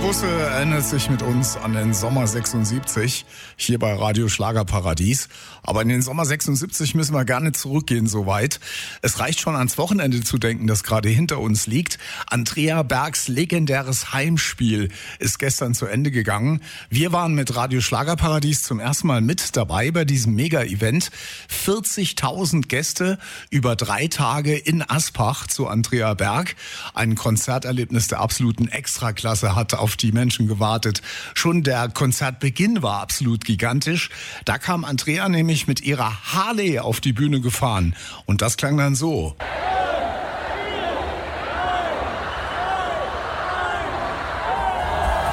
Busse erinnert sich mit uns an den Sommer 76, hier bei Radio Schlagerparadies. Aber in den Sommer 76 müssen wir gar nicht zurückgehen so weit. Es reicht schon ans Wochenende zu denken, das gerade hinter uns liegt. Andrea Bergs legendäres Heimspiel ist gestern zu Ende gegangen. Wir waren mit Radio Schlagerparadies zum ersten Mal mit dabei bei diesem Mega-Event. 40.000 Gäste über 3 Tage in Aspach zu Andrea Berg. Ein Konzerterlebnis der absoluten Extraklasse hat auf die Menschen gewartet. Schon der Konzertbeginn war absolut gigantisch. Da kam Andrea nämlich mit ihrer Harley auf die Bühne gefahren. Und das klang dann so.